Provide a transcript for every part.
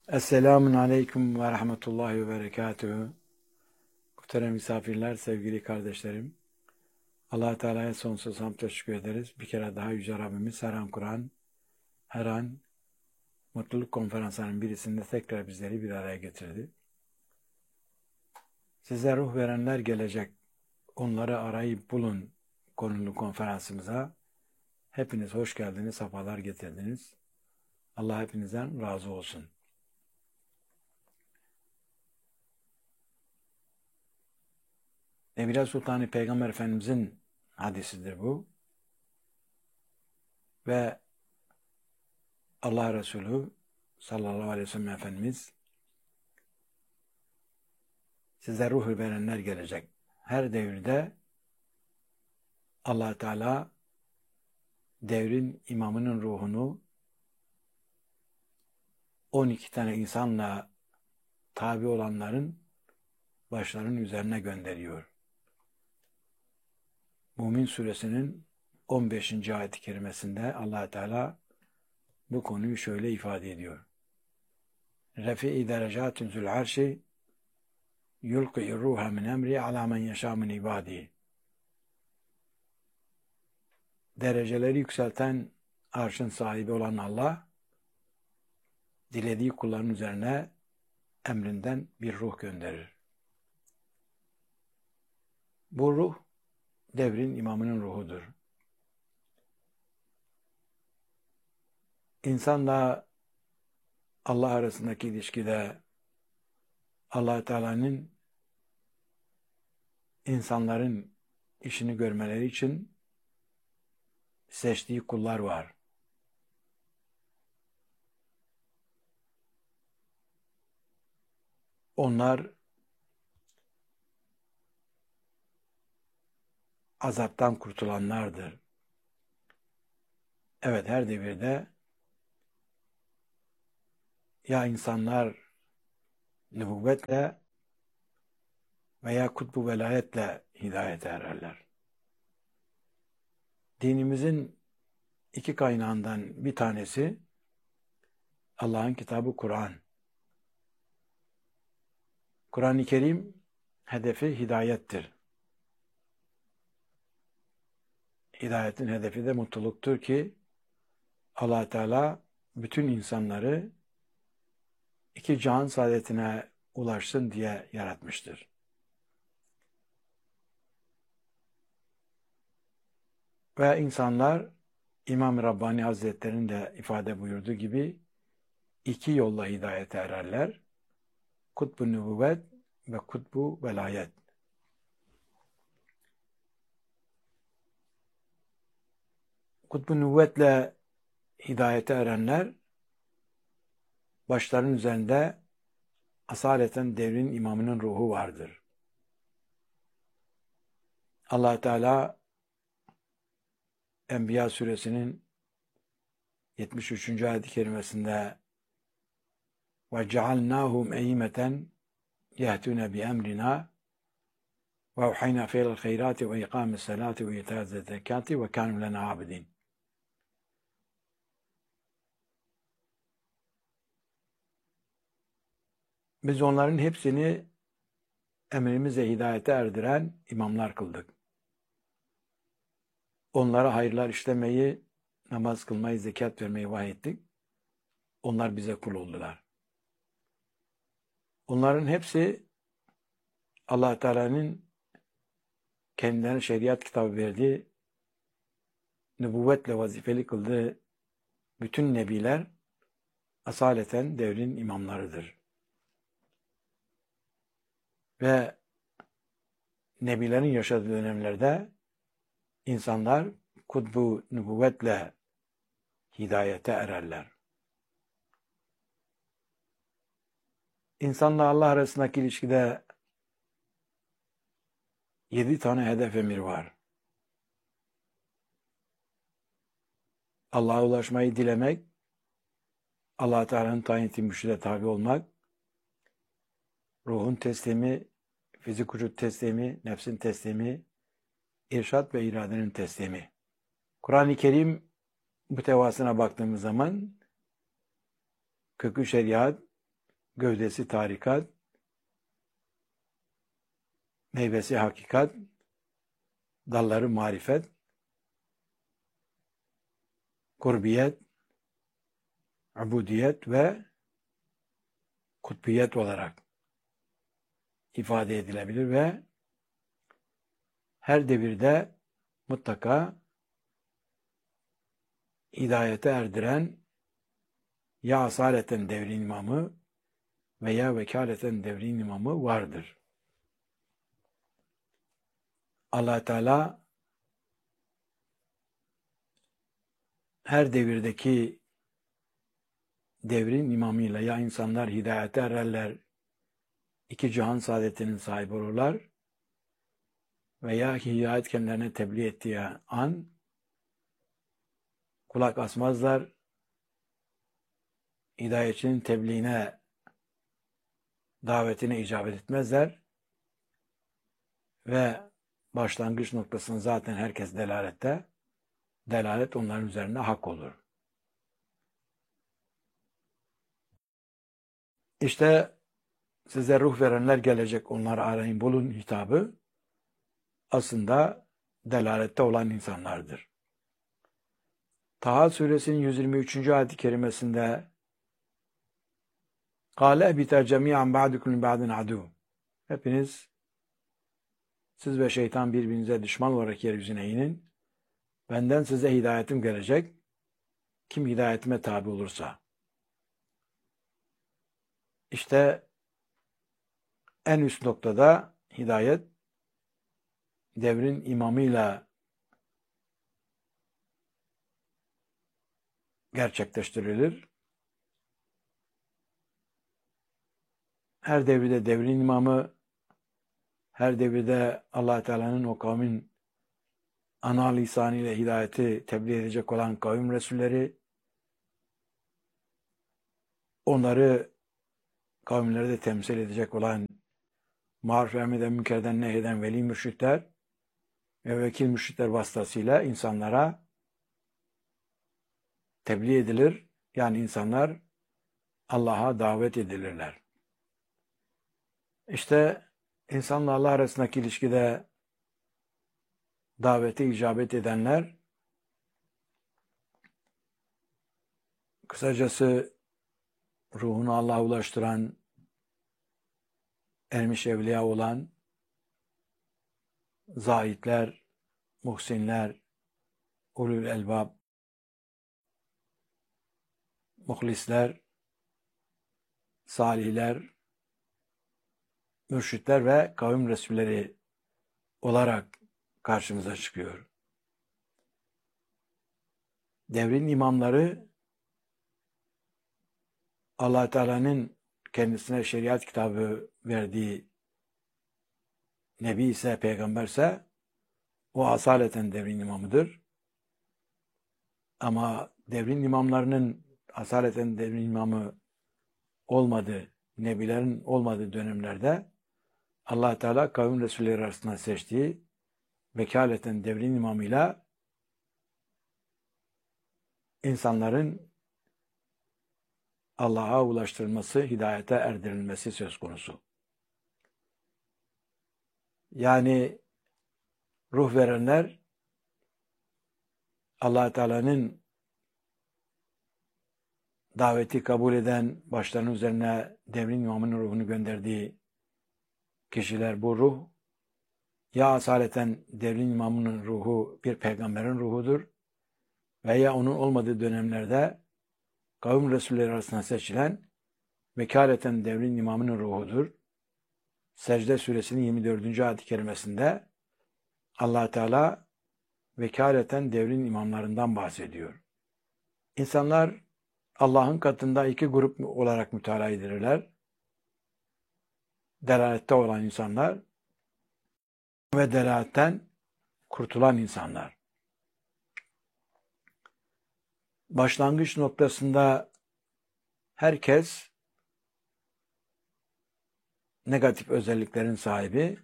Esselamun Aleyküm ve Rahmetullahi ve Berekatühü. Muhterem misafirler, sevgili kardeşlerim. Allah-u Teala'ya sonsuz hamd teşekkür ederiz. Bir kere daha Yüce Rabbimiz her an Kur'an, her an mutluluk konferanslarının birisinde tekrar bizleri bir araya getirdi. Size ruh verenler gelecek, onları arayıp bulun konulu konferansımıza. Hepiniz hoş geldiniz, sefalar getirdiniz. Allah hepinizden razı olsun. Nebile Sultanı Peygamber Efendimizin hadisidir bu. Ve Allah Resulü sallallahu aleyhi ve sellem Efendimiz size ruh verenler gelecek. Her devirde Allah Teala devrin imamının ruhunu 12 tane insanla tabi olanların başlarının üzerine gönderiyor. Mümin suresinin 15. ayet-i kerimesinde Allah Teala bu konuyu şöyle ifade ediyor. Refi-i derecatun zul arşi yulqi ruha min emri ala men yeşâ min ibâdihi. Dereceleri yükselten arşın sahibi olan Allah, dilediği kulların üzerine emrinden bir ruh gönderir. Bu ruh, devrin imamının ruhudur. İnsanla Allah arasındaki ilişkide Allah Teala'nın insanların işini görmeleri için seçtiği kullar var. Onlar azaptan kurtulanlardır. Evet, her devirde ya insanlar nübüvvetle veya kutbu velayetle hidayete ererler. Dinimizin iki kaynağından bir tanesi Allah'ın kitabı Kur'an. Kur'an-ı Kerim hedefi hidayettir. Hidayetin hedefi de mutluluktur ki Allah Teala bütün insanları iki cihan saadetine ulaşsın diye yaratmıştır. Ve insanlar İmam-ı Rabbani Hazretleri'nin de ifade buyurduğu gibi iki yolla hidayete ererler. Kutbu nübüvvet ve kutbu velayet. Kutbu nübüvvetle hidayete erenler başlarının üzerinde asaleten devrin imamının ruhu vardır. Allah Teala Enbiya suresinin 73. ayet-i kerimesinde وَجَعَلْنَاهُمْ اَيِّمَةً يَهْتُونَ بِأَمْرِنَا وَاَوْحَيْنَا فِيهِ الْخَيْرَاتِ وَاِقَامِ الصَّلَاةِ وَاِيتَاءِ الزَّكَاةِ وَكَانُوا لَنَا عَابِدِينَ. Biz onların hepsini emrimize hidayete erdiren imamlar kıldık. Onlara hayırlar işlemeyi, namaz kılmayı, zekat vermeyi vahyettik. Onlar bize kul oldular. Onların hepsi Allah Teala'nın kendilerine şeriat kitabı verdiği, nübüvvetle vazifeli kıldığı bütün nebiler asaleten devrin imamlarıdır. Ve nebilerin yaşadığı dönemlerde insanlar kutbu nübüvvetle hidayete ererler. İnsanla Allah arasındaki ilişkide 7 tane hedef emir var. Allah'a ulaşmayı dilemek, Allah Teala'nın tayin ettiği mürşide tabi olmak, ruhun teslimi, fizik vücut teslimi, nefsin teslimi, irşat ve iradenin teslimi. Kur'an-ı Kerim mütevasına baktığımız zaman kökü şeriat, gövdesi tarikat, meyvesi hakikat, dalları marifet, kurbiyet, ubudiyet ve kutbiyet olarak ifade edilebilir ve her devirde mutlaka hidayete erdiren ya asaleten devrin imamı veya vekaleten devrin imamı vardır. Allah Teala her devirdeki devrin imamıyla ya insanlar hidayete ererler, iki cihan saadetinin sahibi olurlar veya hidayet kendilerine tebliğ ettiği an kulak asmazlar, hidayetçinin tebliğine, davetine icabet etmezler ve başlangıç noktasını zaten herkes delalette, delalet onların üzerinde hak olur. İşte size ruh verenler gelecek, onları arayın bulun hitabı aslında delalette olan insanlardır. Taha suresinin 123. ayet-i kerimesinde قَالَ اَبِتَا جَمِيعًا بَعْدُكُمْ لِبَعْدٍ عَدُوٌ Hepiniz, siz ve şeytan birbirinize düşman olarak yeryüzüne inin. Benden size hidayetim gelecek. Kim hidayetime tabi olursa. İşte en üst noktada hidayet devrin imamıyla gerçekleştirilir. Her devirde devrin imamı, her devirde Allah Teala'nın o kavmin ana lisanıyla hidayeti tebliğ edecek olan kavim resulleri, onları kavimleri de temsil edecek olan maruf emreden, münkerden nehyeden veli mürşitler ve vekil mürşitler vasıtasıyla insanlara tebliğ edilir. Yani insanlar Allah'a davet edilirler. İşte insanla Allah arasındaki ilişkide davete icabet edenler, kısacası ruhunu Allah'a ulaştıran, ermiş evliya olan zahitler, muhsinler, ulul elbab, muhlisler, salihler, mürşitler ve kavim resulleri olarak karşımıza çıkıyor. Devrin imamları Allah Teala'nın kendisine şeriat kitabı verdiği Nebi ise, peygamberse o asaleten devrin imamıdır. Ama devrin imamlarının asaleten devrin imamı olmadığı, nebilerin olmadığı dönemlerde Allah Teala kavim resulleri arasında seçtiği vekaleten devrin imamıyla insanların Allah'a ulaştırılması, hidayete erdirilmesi söz konusu. Yani ruh verenler Allah Teala'nın daveti kabul eden, başlarının üzerine devrin imamının ruhunu gönderdiği kişiler, bu ruh ya asaleten devrin imamının ruhu bir peygamberin ruhudur veya onun olmadığı dönemlerde kavim resulleri arasında seçilen vekaleten devrin imamının ruhudur. Secde suresinin 24. ayet-i kerimesinde Allah Teala vekaleten devrin imamlarından bahsediyor. İnsanlar Allah'ın katında iki grup olarak mütalaa edilirler. Delalette olan insanlar ve delaletten kurtulan insanlar. Başlangıç noktasında herkes negatif özelliklerin sahibi,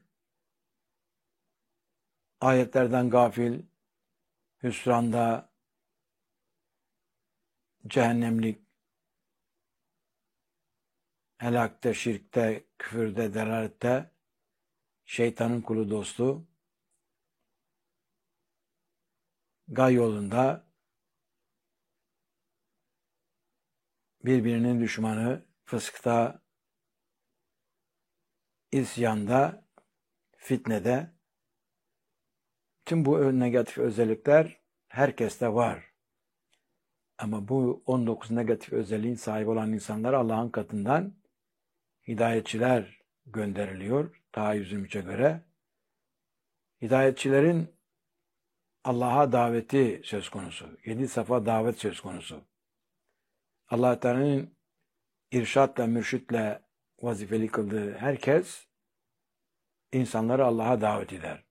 ayetlerden gafil, hüsranda, cehennemlik, helakte, şirkte, küfürde, delalette, şeytanın kulu dostu, gay yolunda, birbirinin düşmanı, fıskta, isyanda, fitnede, tüm bu negatif özellikler herkeste var. Ama bu 19 negatif özelliğin sahibi olan insanlar Allah'ın katından hidayetçiler gönderiliyor. Daha 123'e göre. Hidayetçilerin Allah'a daveti söz konusu. 7 safa davet söz konusu. Allah Teala'nın irşatla, mürşitle vazifeli kıldığı herkes insanları Allah'a davet eder.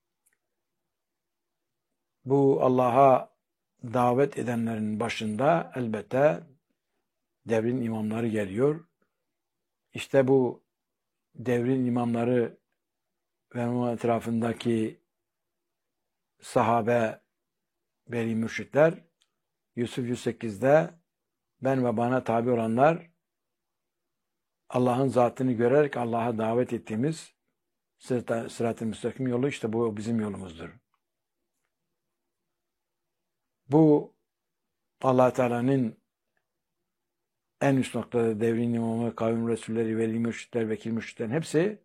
Bu Allah'a davet edenlerin başında elbette devrin imamları geliyor. İşte bu devrin imamları ve onun etrafındaki sahabe, veli mürşitler, Yusuf 108'de ben ve bana tabi olanlar Allah'ın zatını görerek Allah'a davet ettiğimiz sırat-ı müstakim yolu, işte bu bizim yolumuzdur. Bu Allah Teala'nın en üst noktada devrin imamı, kavim resulleri, veli mürşitler, vekil mürşitlerin hepsi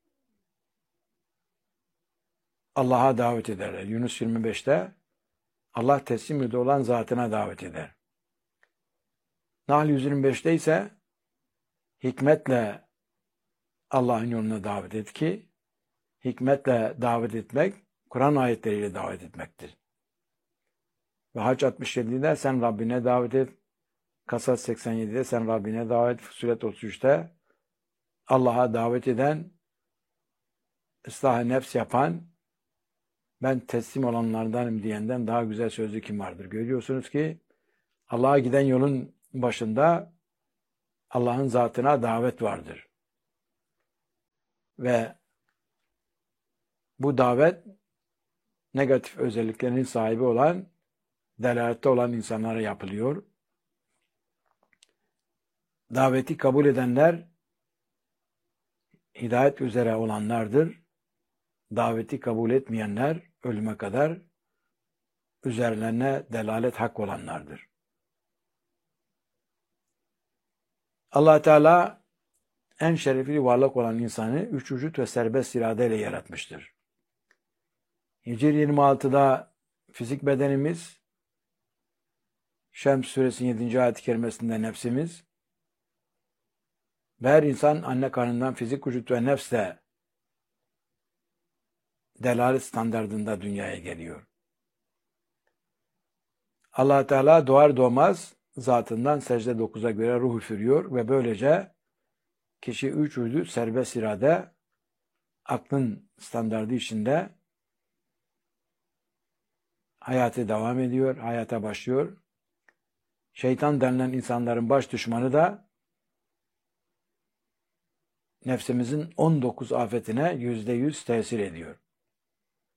Allah'a davet ederler. Yunus 25'te Allah teslim müdü olan zatına davet eder. Nahl 125'te ise hikmetle Allah'ın yoluna davet et ki hikmetle davet etmek Kur'an ayetleriyle davet etmektir. Ve Hac 67'de sen Rabbine davet et. Kasas 87'de sen Rabbine davet et. Fussilet 33'te Allah'a davet eden, ıslah-ı nefs yapan, ben teslim olanlardanım diyenden daha güzel sözlü kim vardır? Görüyorsunuz ki Allah'a giden yolun başında Allah'ın zatına davet vardır. Ve bu davet negatif özelliklerinin sahibi olan, delalette olan insanlara yapılıyor. Daveti kabul edenler hidayet üzere olanlardır. Daveti kabul etmeyenler ölüme kadar üzerlerine delalet hak olanlardır. Allah Teala en şerefli varlık olan insanı üç vücut ve serbest iradeyle yaratmıştır. Hicr 26'da fizik bedenimiz, Şems suresinin 7. ayet-i kerimesinde nefsimiz ve her insan anne karnından fizik vücut ve nefsle delalet standardında dünyaya geliyor. Allah Teala doğar doğmaz zatından secde 9'a göre ruh üfürüyor ve böylece kişi üç vücut serbest irade aklın standardı içinde hayatı devam ediyor, hayata başlıyor. Şeytan denilen insanların baş düşmanı da nefsimizin 19 afetine %100 tesir ediyor.